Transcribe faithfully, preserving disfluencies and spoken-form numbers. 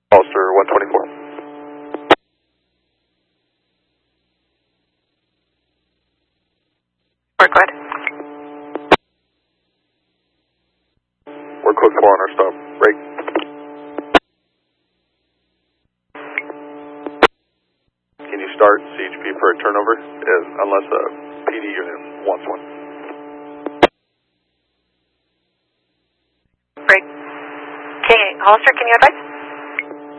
Hollister one twenty-four. Work good. We're code four on our stop. Break. Can you start C H P for a turnover? Is, unless a P D unit wants one. Break. Okay, Hollister, can you advise?